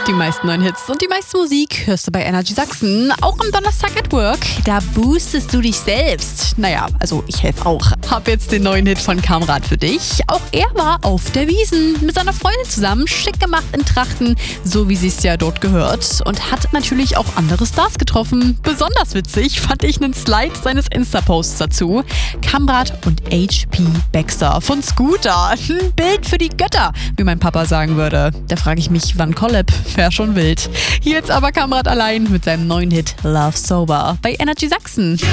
Die meisten neuen Hits und die meiste Musik hörst du bei Energy Sachsen. Auch am Donnerstag at Work. Da boostest du dich selbst. Naja, also ich helfe auch. Hab jetzt den neuen Hit von Kamrat für dich. Auch er war auf der Wiesn mit seiner Freundin zusammen, schick gemacht in Trachten, so wie sie es ja dort gehört. Und hat natürlich auch andere Stars getroffen. Besonders witzig fand ich einen Slide seines Insta-Posts dazu. Kamrat und HP Baxter von Scooter. Ein Bild für die Götter, wie mein Papa sagen würde. Da frage ich mich, wann Collab? Wär schon wild. Hier jetzt aber Kamrat allein mit seinem neuen Hit Love Sober bei Energy Sachsen.